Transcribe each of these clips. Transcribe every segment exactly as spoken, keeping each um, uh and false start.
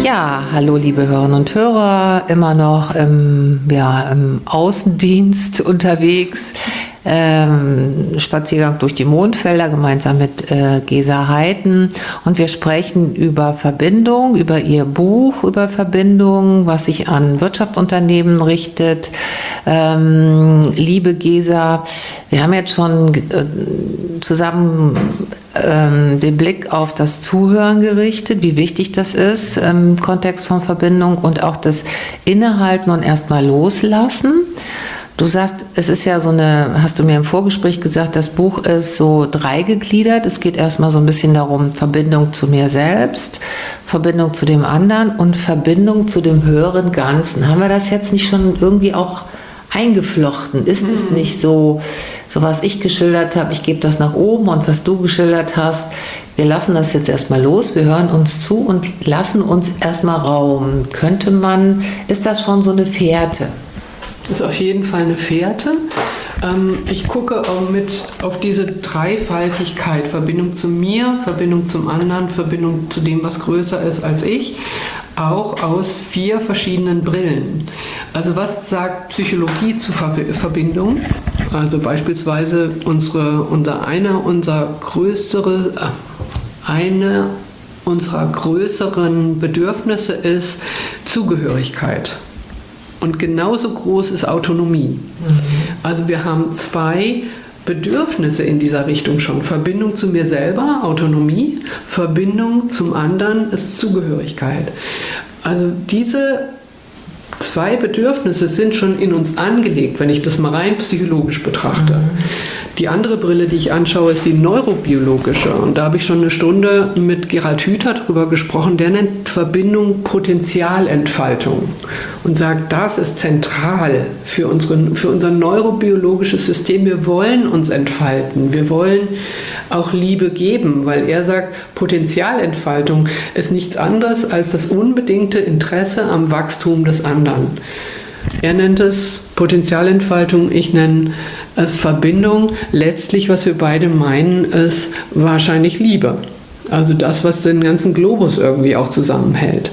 Ja, hallo liebe Hörerinnen und Hörer, immer noch im, ja, im Außendienst unterwegs, ähm, Spaziergang durch die Mondfelder gemeinsam mit äh, Gesa Heiden, und wir sprechen über Verbindung, über ihr Buch über Verbindung, was sich an Wirtschaftsunternehmen richtet. Ähm, liebe Gesa, wir haben jetzt schon äh, zusammen ähm, den Blick auf das Zuhören gerichtet, wie wichtig das ist im Kontext von Verbindung, und auch das Innehalten und erstmal loslassen. Du sagst, es ist ja so eine, hast du mir im Vorgespräch gesagt, das Buch ist so dreigegliedert. Es geht erstmal so ein bisschen darum, Verbindung zu mir selbst, Verbindung zu dem anderen und Verbindung zu dem höheren Ganzen. Haben wir das jetzt nicht schon irgendwie auch eingeflochten? Ist mhm. es nicht so, so was ich geschildert habe, ich gebe das nach oben, und was du geschildert hast, wir lassen das jetzt erstmal los, wir hören uns zu und lassen uns erstmal Raum. Könnte man, ist das schon so eine Fährte? Das ist auf jeden Fall eine Fährte. Ich gucke auch mit auf diese Dreifaltigkeit, Verbindung zu mir, Verbindung zum anderen, Verbindung zu dem, was größer ist als ich, auch aus vier verschiedenen Brillen. Also was sagt Psychologie zu Verbindung? Also beispielsweise unsere, unser einer unserer größere, eine unserer größeren Bedürfnisse ist Zugehörigkeit. Und genauso groß ist Autonomie. Mhm. Also wir haben zwei Bedürfnisse in dieser Richtung schon. Verbindung zu mir selber, Autonomie, Verbindung zum anderen ist Zugehörigkeit. Also diese zwei Bedürfnisse sind schon in uns angelegt, wenn ich das mal rein psychologisch betrachte. Mhm. Die andere Brille, die ich anschaue, ist die neurobiologische. Und da habe ich schon eine Stunde mit Gerald Hüther darüber gesprochen. Der nennt Verbindung Potenzialentfaltung und sagt, das ist zentral für, unsere, für unser neurobiologisches System. Wir wollen uns entfalten. Wir wollen auch Liebe geben, weil er sagt, Potenzialentfaltung ist nichts anderes als das unbedingte Interesse am Wachstum des anderen. Er nennt es Potenzialentfaltung, ich nenne es Verbindung. Letztlich, was wir beide meinen, ist wahrscheinlich Liebe. Also das, was den ganzen Globus irgendwie auch zusammenhält.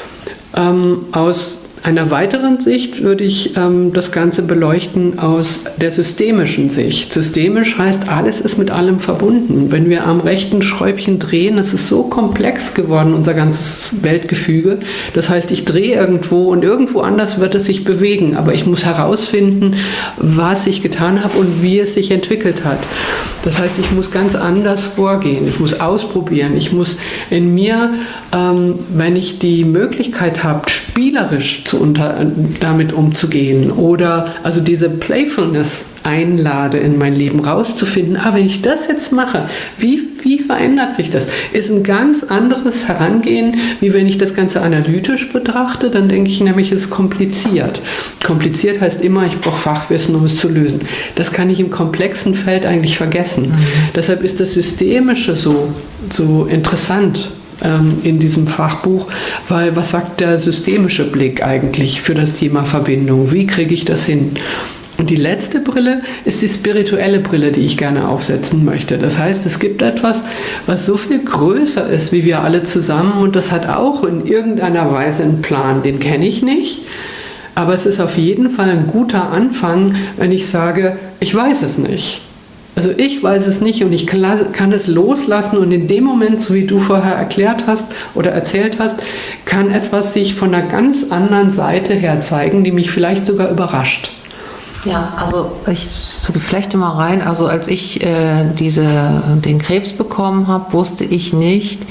Ähm, aus einer weiteren Sicht würde ich ähm, das Ganze beleuchten aus der systemischen Sicht. Systemisch heißt, alles ist mit allem verbunden. Wenn wir am rechten Schräubchen drehen, es ist so komplex geworden, unser ganzes Weltgefüge. Das heißt, ich drehe irgendwo und irgendwo anders wird es sich bewegen. Aber ich muss herausfinden, was ich getan habe und wie es sich entwickelt hat. Das heißt, ich muss ganz anders vorgehen. Ich muss ausprobieren. Ich muss in mir, ähm, wenn ich die Möglichkeit habe, spielerisch zu unter, damit umzugehen oder also diese Playfulness einlade in mein Leben rauszufinden, ah, wenn ich das jetzt mache, wie, wie verändert sich das? Ist ein ganz anderes Herangehen, wie wenn ich das Ganze analytisch betrachte, dann denke ich nämlich, es ist kompliziert. Kompliziert heißt immer, ich brauche Fachwissen, um es zu lösen. Das kann ich im komplexen Feld eigentlich vergessen. Mhm. Deshalb ist das Systemische so, so interessant in diesem Fachbuch, weil was sagt der systemische Blick eigentlich für das Thema Verbindung? Wie kriege ich das hin? Und die letzte Brille ist die spirituelle Brille, die ich gerne aufsetzen möchte. Das heißt, es gibt etwas, was so viel größer ist, wie wir alle zusammen, und das hat auch in irgendeiner Weise einen Plan, den kenne ich nicht, aber es ist auf jeden Fall ein guter Anfang, wenn ich sage, ich weiß es nicht. Also ich weiß es nicht und ich kann es loslassen, und in dem Moment, so wie du vorher erklärt hast oder erzählt hast, kann etwas sich von einer ganz anderen Seite her zeigen, die mich vielleicht sogar überrascht. Ja, also ich flechte mal rein, also als ich äh, diese, den Krebs bekommen habe, wusste ich nicht,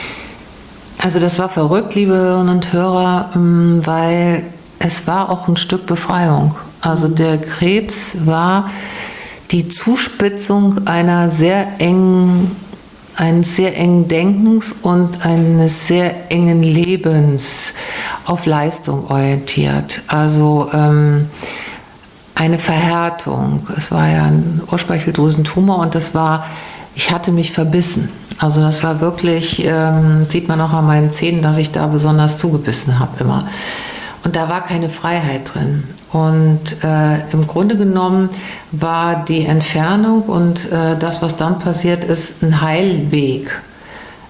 also das war verrückt, liebe Hörerinnen und Hörer, weil es war auch ein Stück Befreiung. Also der Krebs war die Zuspitzung einer sehr engen, eines sehr engen Denkens und eines sehr engen Lebens auf Leistung orientiert. Also ähm, eine Verhärtung. Es war ja ein Ohrspeicheldrüsentumor, und das war, ich hatte mich verbissen. Also das war wirklich, ähm, sieht man auch an meinen Zähnen, dass ich da besonders zugebissen habe immer. Und da war keine Freiheit drin. Und äh, im Grunde genommen war die Entfernung und äh, das, was dann passiert ist, ein Heilweg.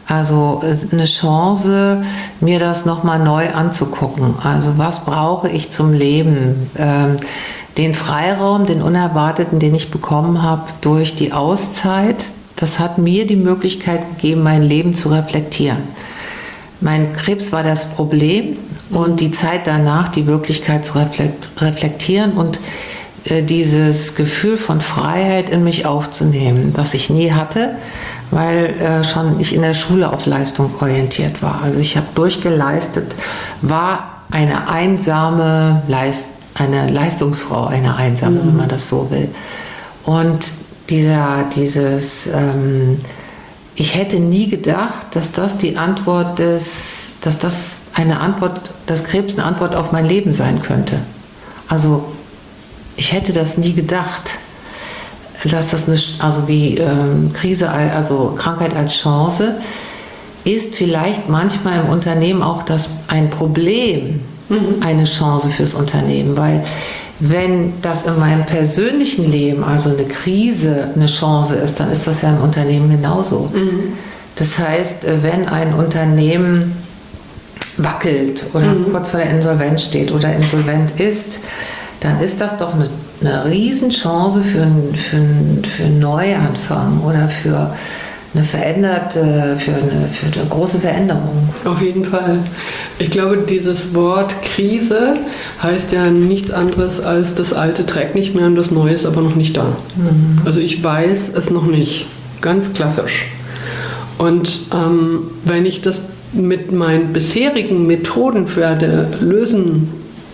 Also eine Chance, mir das nochmal neu anzugucken. Also was brauche ich zum Leben? Ähm, den Freiraum, den Unerwarteten, den ich bekommen habe durch die Auszeit, das hat mir die Möglichkeit gegeben, mein Leben zu reflektieren. Mein Krebs war das Problem und die Zeit danach die Möglichkeit zu reflektieren und äh, dieses Gefühl von Freiheit in mich aufzunehmen, das ich nie hatte, weil äh, schon ich in der Schule auf Leistung orientiert war. Also ich habe durchgeleistet, war eine einsame Leist eine Leistungsfrau, eine einsame, mhm. wenn man das so will. Und dieser, dieses, ähm, ich hätte nie gedacht, dass das die Antwort des, dass das eine Antwort, dass Krebs eine Antwort auf mein Leben sein könnte. Also ich hätte das nie gedacht, dass das eine, also wie ähm, Krise, also Krankheit als Chance ist vielleicht manchmal im Unternehmen auch das ein Problem, mhm. eine Chance fürs Unternehmen, weil wenn das in meinem persönlichen Leben, also eine Krise, eine Chance ist, dann ist das ja im Unternehmen genauso. Mhm. Das heißt, wenn ein Unternehmen wackelt oder mhm. kurz vor der Insolvenz steht oder insolvent ist, dann ist das doch eine, eine Riesenchance für, ein, für, ein, für einen Neuanfang oder für eine veränderte, für eine, für eine große Veränderung. Auf jeden Fall. Ich glaube, dieses Wort Krise heißt ja nichts anderes als das Alte trägt nicht mehr und das Neue ist aber noch nicht da. Mhm. Also ich weiß es noch nicht. Ganz klassisch. Und ähm, wenn ich das mit meinen bisherigen Methoden werde lösen,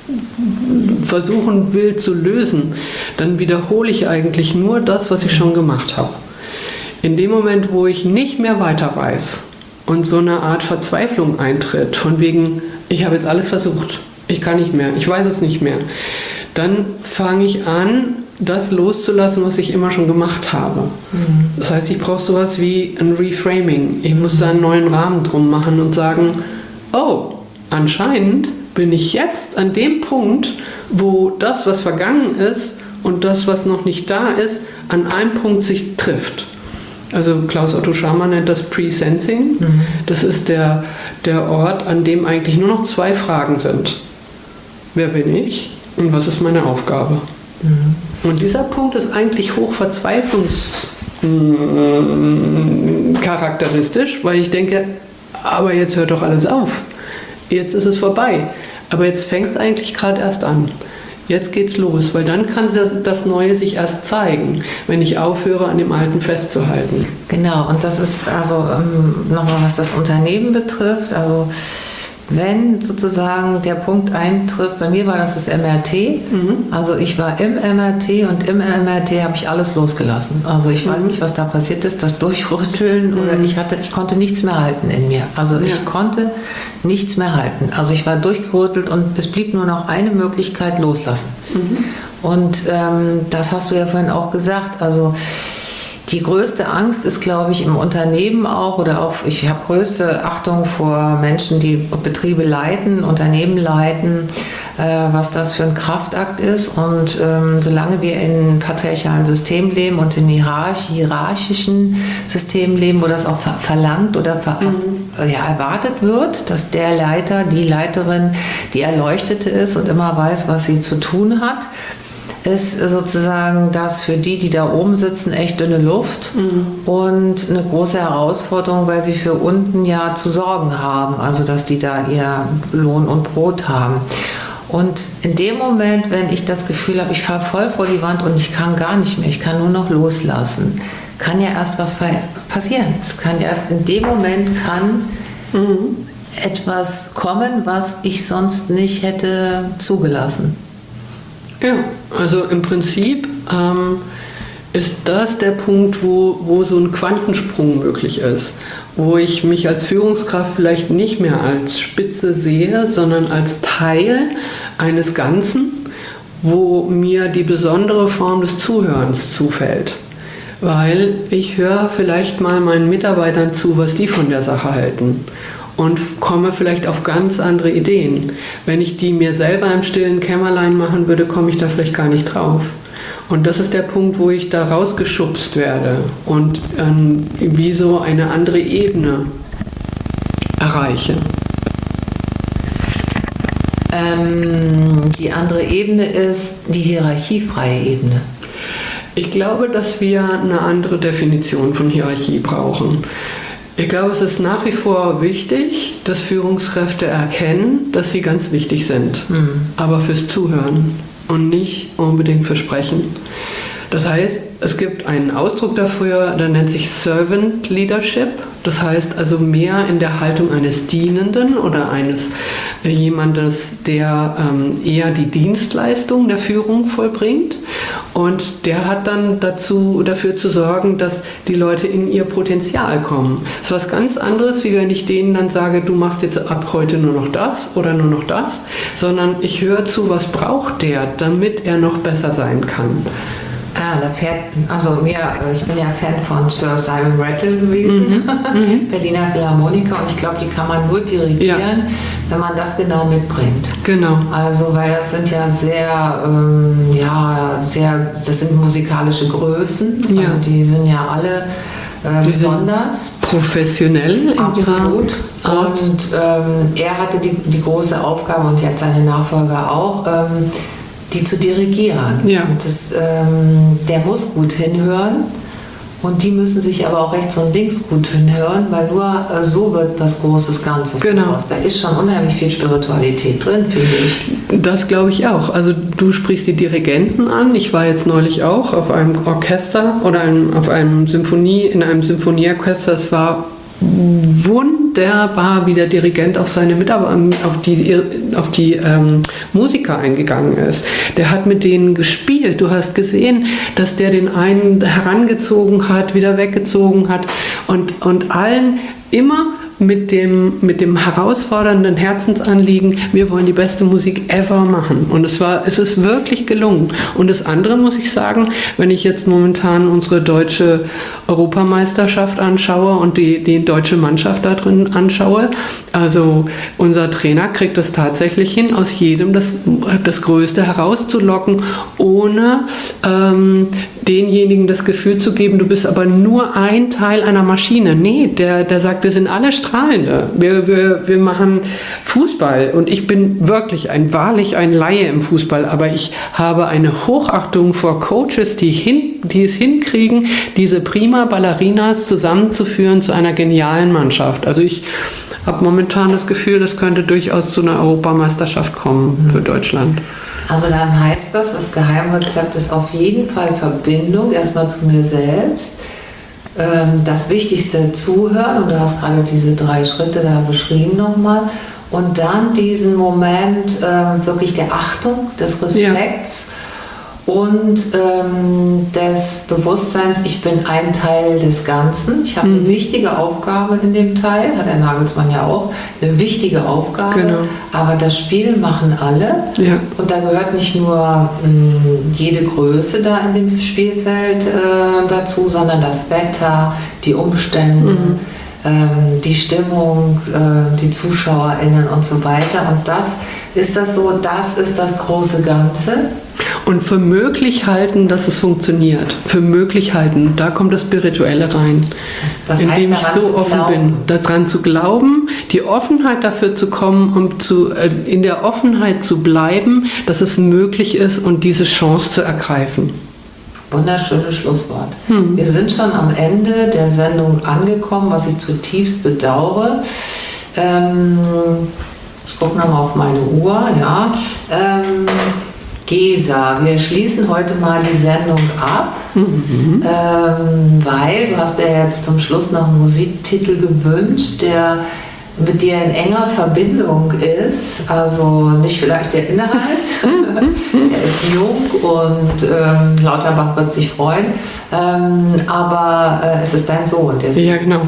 versuchen will zu lösen, dann wiederhole ich eigentlich nur das, was ich schon gemacht habe. In dem Moment, wo ich nicht mehr weiter weiß und so eine Art Verzweiflung eintritt, von wegen, ich habe jetzt alles versucht, ich kann nicht mehr, ich weiß es nicht mehr, dann fange ich an, das loszulassen, was ich immer schon gemacht habe. Mhm. Das heißt, ich brauche sowas wie ein Reframing. Ich muss da einen neuen Rahmen drum machen und sagen, oh, anscheinend bin ich jetzt an dem Punkt, wo das, was vergangen ist und das, was noch nicht da ist, an einem Punkt sich trifft. Also Klaus Otto Scharmer nennt das Pre-Sensing. Mhm. Das ist der, der Ort, an dem eigentlich nur noch zwei Fragen sind. Wer bin ich und was ist meine Aufgabe? Mhm. Und dieser Punkt ist eigentlich hoch verzweiflungscharakteristisch, weil ich denke, aber jetzt hört doch alles auf. Jetzt ist es vorbei. Aber jetzt fängt es eigentlich gerade erst an. Jetzt geht's los, weil dann kann das Neue sich erst zeigen, wenn ich aufhöre, an dem Alten festzuhalten. Genau, und das ist also ähm, nochmal, was das Unternehmen betrifft. Also wenn sozusagen der Punkt eintrifft, bei mir war das das M R T, mhm. also ich war im M R T und im M R T habe ich alles losgelassen. Also ich weiß mhm. nicht, was da passiert ist, das Durchrütteln mhm. oder ich hatte, ich konnte nichts mehr halten in mir. Also ja. ich konnte nichts mehr halten. Also ich war durchgerüttelt und es blieb nur noch eine Möglichkeit, loslassen. Mhm. Und ähm, das hast du ja vorhin auch gesagt, also die größte Angst ist, glaube ich, im Unternehmen auch, oder auch, ich habe größte Achtung vor Menschen, die Betriebe leiten, Unternehmen leiten, äh, was das für ein Kraftakt ist. Und ähm, solange wir in patriarchalen Systemen leben und in hierarch- hierarchischen Systemen leben, wo das auch ver- verlangt oder ver- mhm. ja, erwartet wird, dass der Leiter, die Leiterin, die Erleuchtete ist und immer weiß, was sie zu tun hat, ist sozusagen das für die, die da oben sitzen, echt dünne Luft mhm. und eine große Herausforderung, weil sie für unten ja zu sorgen haben, also dass die da ihr Lohn und Brot haben. Und in dem Moment, wenn ich das Gefühl habe, ich fahre voll vor die Wand und ich kann gar nicht mehr, ich kann nur noch loslassen, kann ja erst was passieren. Es kann erst in dem Moment kann mhm. etwas kommen, was ich sonst nicht hätte zugelassen. Ja, also im Prinzip ähm, ist das der Punkt, wo, wo so ein Quantensprung möglich ist, wo ich mich als Führungskraft vielleicht nicht mehr als Spitze sehe, sondern als Teil eines Ganzen, wo mir die besondere Form des Zuhörens zufällt. Weil ich höre vielleicht mal meinen Mitarbeitern zu, was die von der Sache halten. Und komme vielleicht auf ganz andere Ideen. Wenn ich die mir selber im stillen Kämmerlein machen würde, komme ich da vielleicht gar nicht drauf. Und das ist der Punkt, wo ich da rausgeschubst werde und ähm, wie so eine andere Ebene erreiche. Ähm, die andere Ebene ist die hierarchiefreie Ebene. Ich glaube, dass wir eine andere Definition von Hierarchie brauchen. Ich glaube, es ist nach wie vor wichtig, dass Führungskräfte erkennen, dass sie ganz wichtig sind, mhm. aber fürs Zuhören und nicht unbedingt fürs Sprechen. Das heißt, es gibt einen Ausdruck dafür, der nennt sich Servant Leadership. Das heißt also mehr in der Haltung eines Dienenden oder eines äh, jemandes, der ähm, eher die Dienstleistung der Führung vollbringt. Und der hat dann dazu, dafür zu sorgen, dass die Leute in ihr Potenzial kommen. Das ist was ganz anderes, wie wenn ich denen dann sage, du machst jetzt ab heute nur noch das oder nur noch das, sondern ich höre zu, was braucht der, damit er noch besser sein kann. Ah, da fährt, also mir, ich bin ja Fan von Sir Simon Rattle gewesen, mhm. Berliner Philharmoniker, und ich glaube, die kann man nur dirigieren, ja. wenn man das genau mitbringt. Genau. Also, weil das sind ja sehr, ähm, ja, sehr, das sind musikalische Größen, ja. also die sind ja alle äh, besonders. Professionell. Absolut. Und ähm, er hatte die, die große Aufgabe, und jetzt seine Nachfolger auch, ähm, die zu dirigieren. Ja. Und das, ähm, der muss gut hinhören, und die müssen sich aber auch rechts und links gut hinhören, weil nur äh, so wird was Großes Ganzes genau. daraus. Da ist schon unheimlich viel Spiritualität drin, finde ich. Das glaube ich auch. Also du sprichst die Dirigenten an. Ich war jetzt neulich auch auf einem Orchester oder einem, auf einem Symphonie, in einem Symphonieorchester. Es war wunderbar, wie der Dirigent auf seine Mitarbeiter, auf die, auf die ähm, Musiker eingegangen ist. Der hat mit denen gespielt. Du hast gesehen, dass der den einen herangezogen hat, wieder weggezogen hat, und, und allen immer mit dem, mit dem herausfordernden Herzensanliegen, wir wollen die beste Musik ever machen. Und es war, es ist wirklich gelungen. Und das andere muss ich sagen, wenn ich jetzt momentan unsere deutsche Europameisterschaft anschaue und die, die deutsche Mannschaft da drin anschaue, also unser Trainer kriegt es tatsächlich hin, aus jedem das, das Größte herauszulocken, ohne ähm, denjenigen das Gefühl zu geben, du bist aber nur ein Teil einer Maschine. Nee, der, der sagt, wir sind alle Strahlende. Wir, wir, wir machen Fußball, und ich bin wirklich ein, wahrlich ein Laie im Fußball, aber ich habe eine Hochachtung vor Coaches, die, hin, die es hinkriegen, diese prima Ballerinas zusammenzuführen zu einer genialen Mannschaft. Also ich habe momentan das Gefühl, das könnte durchaus zu einer Europameisterschaft kommen für Deutschland. Also dann heißt das, das Geheimrezept ist auf jeden Fall Verbindung, erstmal zu mir selbst. Das Wichtigste, zuhören, und du hast gerade diese drei Schritte da beschrieben nochmal. Und dann diesen Moment wirklich der Achtung, des Respekts. Ja. Und ähm, des Bewusstseins, ich bin ein Teil des Ganzen. Ich habe mhm. eine wichtige Aufgabe in dem Teil, hat der Nagelsmann ja auch, eine wichtige Aufgabe. Genau. Aber das Spiel machen alle. Ja. Und da gehört nicht nur mh, jede Größe da in dem Spielfeld äh, dazu, sondern das Wetter, die Umstände, mhm. ähm, die Stimmung, äh, die ZuschauerInnen und so weiter. Und das ist das so, das ist das große Ganze. Und für möglich halten, dass es funktioniert. Für möglich halten, da kommt das Spirituelle rein. Das heißt, indem ich so offen bin, daran zu glauben, die Offenheit dafür zu kommen, um zu, äh, in der Offenheit zu bleiben, dass es möglich ist und diese Chance zu ergreifen. Wunderschönes Schlusswort. Hm. Wir sind schon am Ende der Sendung angekommen, was ich zutiefst bedauere. Ähm, ich gucke nochmal auf meine Uhr. Ja. Ähm, Gesa, wir schließen heute mal die Sendung ab, mhm. ähm, weil du hast ja jetzt zum Schluss noch einen Musiktitel gewünscht, der mit dir in enger Verbindung ist, also nicht vielleicht der Inhalt, der ist jung und ähm, Lauterbach wird sich freuen, ähm, aber äh, es ist dein Sohn, der Ja, genau.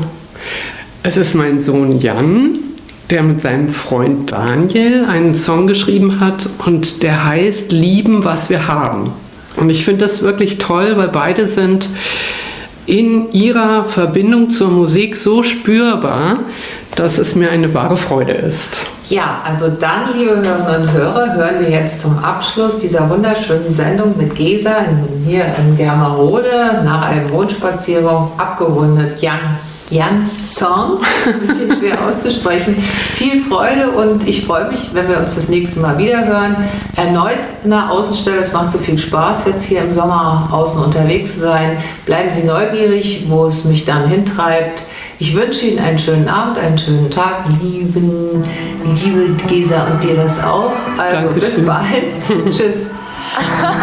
Es ist mein Sohn Jan, der mit seinem Freund Daniel einen Song geschrieben hat, und der heißt Lieben, was wir haben. Und ich finde das wirklich toll, weil beide sind in ihrer Verbindung zur Musik so spürbar, dass es mir eine wahre Freude ist. Ja, also dann, liebe Hörerinnen und Hörer, hören wir jetzt zum Abschluss dieser wunderschönen Sendung mit Gesa in, hier in Germerode nach einem Mondspaziergang abgerundet Jans, Jans Song. Ein bisschen schwer auszusprechen. Viel Freude und ich freue mich, wenn wir uns das nächste Mal wieder hören. Erneut in der Außenstelle. Es macht so viel Spaß, jetzt hier im Sommer außen unterwegs zu sein. Bleiben Sie neugierig, wo es mich dann hintreibt. Ich wünsche Ihnen einen schönen Abend, einen schönen Tag, lieben, liebe Gesa und dir das auch. Also Dankeschön. Bis bald. Tschüss.